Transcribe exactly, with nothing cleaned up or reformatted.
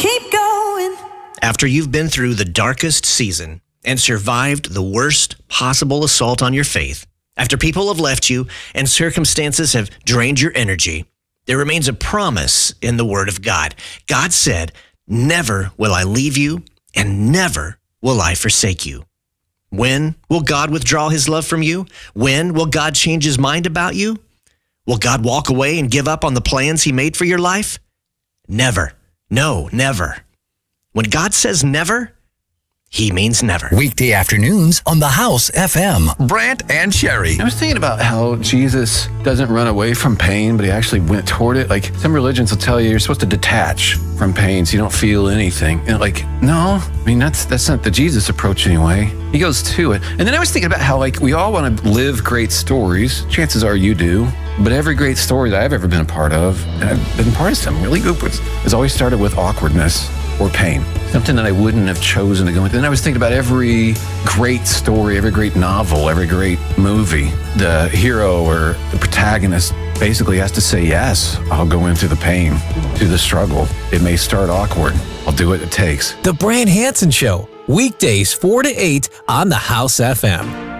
keep going. After you've been through the darkest season and survived the worst possible assault on your faith, after people have left you and circumstances have drained your energy, there remains a promise in the Word of God. God said, "Never will I leave you, and never will I forsake you." When will God withdraw his love from you? When will God change his mind about you? Will God walk away and give up on the plans he made for your life? Never. No, never. When God says never, he means never. Weekday afternoons on The House F M. Brant and Sherry. I was thinking about how Jesus doesn't run away from pain, but he actually went toward it. Like some religions will tell you you're supposed to detach from pain so you don't feel anything. And like, no, I mean, that's that's not the Jesus approach anyway. He goes to it. And then I was thinking about how like we all want to live great stories. Chances are you do. But every great story that I've ever been a part of, and I've been part of some really good ones, has always started with awkwardness or pain. Something that I wouldn't have chosen to go into. And I was thinking about every great story, every great novel, every great movie. The hero or the protagonist basically has to say, yes, I'll go into the pain, to the struggle. It may start awkward. I'll do what it takes. The Brant Hansen Show, weekdays four to eight on The House F M.